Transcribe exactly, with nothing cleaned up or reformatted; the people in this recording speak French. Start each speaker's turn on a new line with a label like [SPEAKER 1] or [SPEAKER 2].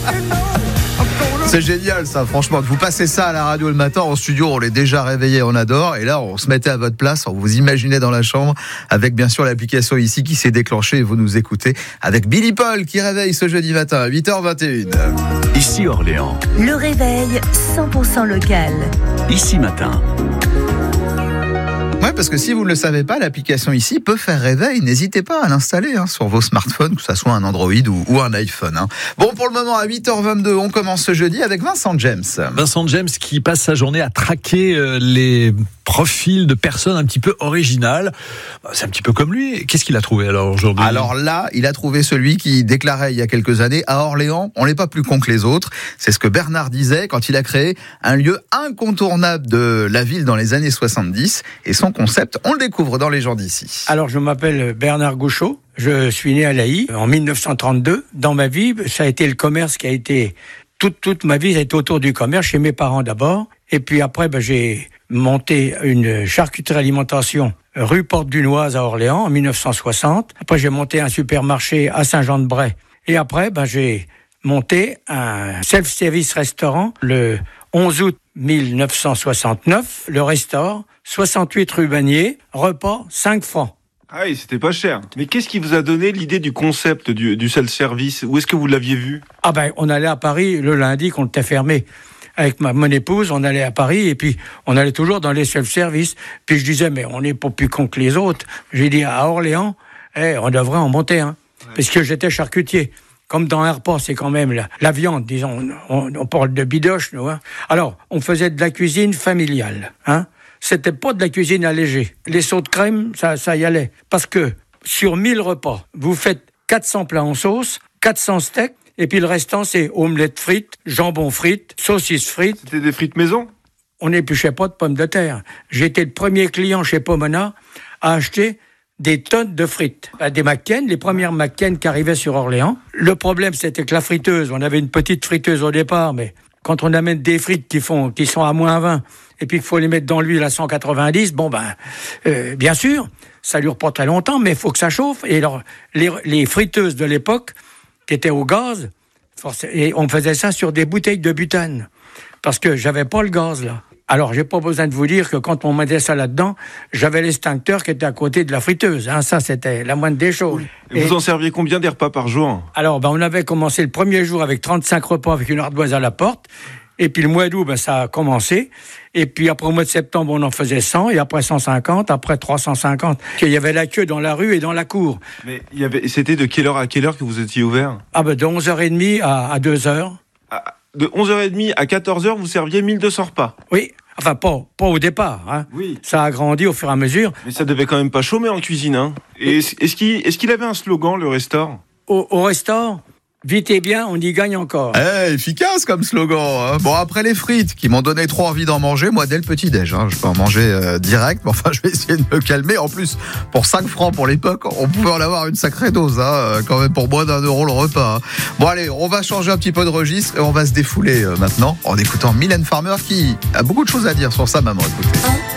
[SPEAKER 1] C'est génial ça, franchement. Vous passez ça à la radio le matin, en studio, on l'est déjà réveillé, on adore. Et là, on se mettait à votre place, on vous imaginait dans la chambre, avec bien sûr l'application ici qui s'est déclenchée et vous nous écoutez avec Billy Paul qui réveille ce jeudi matin à huit heures vingt et une.
[SPEAKER 2] Ici Orléans.
[SPEAKER 3] Le réveil cent pour cent local.
[SPEAKER 2] Ici matin.
[SPEAKER 1] Ouais, parce que si vous ne le savez pas, l'application ici peut faire réveil. N'hésitez pas à l'installer hein, sur vos smartphones, que ce soit un Android ou, ou un iPhone. Hein. Bon, pour le moment, à huit heures vingt-deux, on commence ce jeudi avec Vincent James.
[SPEAKER 4] Vincent James qui passe sa journée à traquer euh, les profils de personnes un petit peu originales. C'est un petit peu comme lui. Qu'est-ce qu'il a trouvé alors aujourd'hui ?
[SPEAKER 1] Alors là, il a trouvé celui qui déclarait il y a quelques années à Orléans, on n'est pas plus con que les autres. C'est ce que Bernard disait quand il a créé un lieu incontournable de la ville dans les années soixante-dix. Et son concept, on le découvre dans Les gens d'ici.
[SPEAKER 5] Alors, je m'appelle Bernard Gouchot. Je suis né à Laï en mille neuf cent trente-deux. Dans ma vie, ça a été le commerce qui a été... Toute, toute ma vie, ça a été autour du commerce, chez mes parents d'abord. Et puis après, ben, j'ai monté une charcuterie alimentation rue Porte-du-Noise à Orléans en mille neuf cent soixante. Après, j'ai monté un supermarché à Saint-Jean-de-Bray. Et après, ben, j'ai monté un self-service restaurant le onze août mille neuf cent soixante-neuf. Le restaurant, soixante-huit rue Bagnier, repas cinq francs.
[SPEAKER 6] Ah oui, c'était pas cher. Mais qu'est-ce qui vous a donné l'idée du concept du, du self-service ? Où est-ce que vous l'aviez vu ?
[SPEAKER 5] Ah ben, on allait à Paris le lundi quand on était fermé. Avec ma, mon épouse, on allait à Paris et puis on allait toujours dans les self-service. Puis je disais, mais on n'est pas plus con que les autres. J'ai dit, à Orléans, eh, on devrait en monter un. Ouais. Parce que j'étais charcutier. Comme dans un repas, c'est quand même la, la viande, disons. On, on parle de bidoche, nous. Hein. Alors, on faisait de la cuisine familiale, hein. C'était pas de la cuisine allégée. Les sauts de crème, ça, ça y allait. Parce que sur mille repas, vous faites quatre cents plats en sauce, quatre cents steaks, et puis le restant, c'est omelette frites, jambon frites, saucisses frites.
[SPEAKER 6] C'était des frites maison ?
[SPEAKER 5] On n'épluchait pas de pommes de terre. J'étais le premier client chez Pomona à acheter des tonnes de frites. Des McCain, les premières McCain qui arrivaient sur Orléans. Le problème, c'était que la friteuse, on avait une petite friteuse au départ, mais quand on amène des frites qui font, qui sont à moins vingt, et puis il faut les mettre dans l'huile à cent quatre-vingt-dix, bon ben, euh, bien sûr, ça dure pas très longtemps, mais il faut que ça chauffe. Et alors, les, les friteuses de l'époque, qui étaient au gaz, et on faisait ça sur des bouteilles de butane, parce que j'avais pas le gaz là. Alors, j'ai pas besoin de vous dire que quand on mettait ça là-dedans, j'avais l'extincteur qui était à côté de la friteuse. Hein, ça, c'était la moindre des choses.
[SPEAKER 6] Et vous et... en serviez combien des repas par jour ?
[SPEAKER 5] Alors, ben, on avait commencé le premier jour avec trente-cinq repas avec une ardoise à la porte. Et puis le mois d'août, ben, ça a commencé. Et puis après, au mois de septembre, on en faisait cent. Et après cent cinquante, après trois cent cinquante. Il y avait la queue dans la rue et dans la cour.
[SPEAKER 6] Mais il y avait... c'était de quelle heure à quelle heure que vous étiez ouvert ?
[SPEAKER 5] Ah ben, de onze heures trente à, à deux heures.
[SPEAKER 6] Ah, de onze heures trente à quatorze heures, vous serviez mille deux cents repas ?
[SPEAKER 5] Oui. Enfin, pas, pas au départ. Hein.
[SPEAKER 6] Oui.
[SPEAKER 5] Ça a grandi au fur et à mesure.
[SPEAKER 6] Mais ça devait quand même pas chômer en cuisine. Hein. Et est-ce, est-ce, qu'il, est-ce qu'il avait un slogan, le restaurant ?
[SPEAKER 5] Au, au restaurant, vite et bien, on y gagne encore.
[SPEAKER 1] Eh, efficace comme slogan. Hein. Bon, après les frites qui m'ont donné trop envie d'en manger, moi, dès le petit-déj, hein, je peux en manger euh, direct, mais enfin, je vais essayer de me calmer. En plus, pour cinq francs pour l'époque, on pouvait en avoir une sacrée dose, hein, quand même pour moins d'un euro le repas. Hein. Bon, allez, on va changer un petit peu de registre et on va se défouler euh, maintenant en écoutant Mylène Farmer qui a beaucoup de choses à dire sur sa maman. Écoutez.